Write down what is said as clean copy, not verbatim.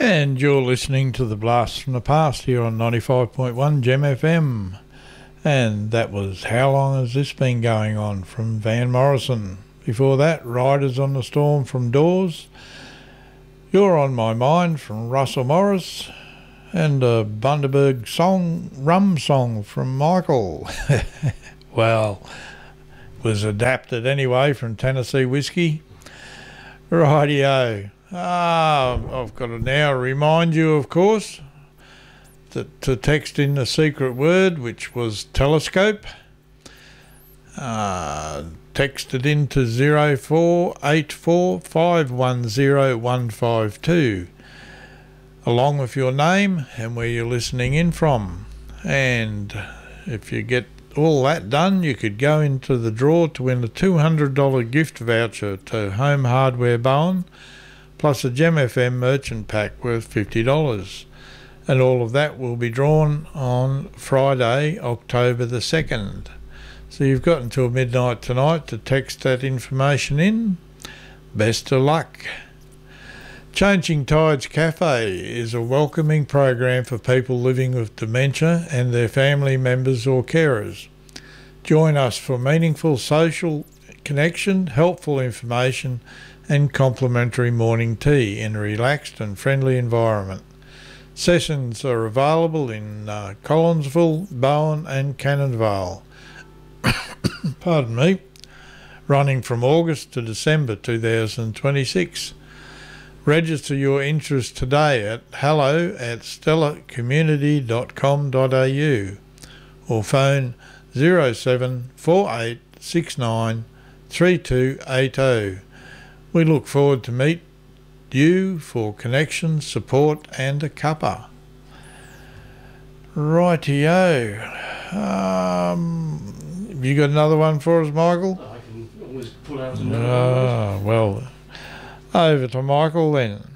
And you're listening to the Blast from the Past here on 95.1 Gem FM. And that was How Long Has This Been Going On from Van Morrison. Before that, Riders on the Storm from Dawes. You're on My Mind from Russell Morris. And a Bundaberg song, Rum Song from Michael. Well, was adapted anyway from Tennessee Whiskey. Rightio. I've got to now remind you, of course, that to text in the secret word, which was telescope. Text it into 0484 510 152, along with your name and where you're listening in from. And if you get all that done, you could go into the draw to win a $200 gift voucher to Home Hardware Bowen, plus a Gem FM merchant pack worth $50. And all of that will be drawn on Friday, October the 2nd. So you've got until midnight tonight to text that information in. Best of luck. Changing Tides Cafe is a welcoming program for people living with dementia and their family members or carers. Join us for meaningful social connection, helpful information and complimentary morning tea in a relaxed and friendly environment. Sessions are available in Collinsville, Bowen and Cannonvale. Pardon me. Running from August to December 2026. Register your interest today at hello@stellacommunity.com.au or phone 0748693280. We look forward to meet you for connection, support and a cuppa. Rightio. Have you got another one for us, Michael? I can always pull out another one. Well, over to Michael then.